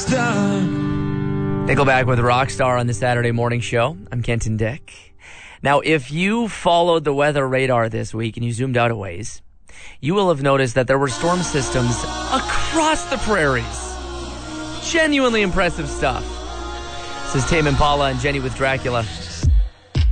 Nickelback with Rockstar on the Saturday morning show. I'm Kenton Dick. Now, if you followed the weather radar this week and you zoomed out a ways, you will have noticed that there were storm systems across the prairies. Genuinely impressive stuff. This is Tame Impala and Jenny with Dracula.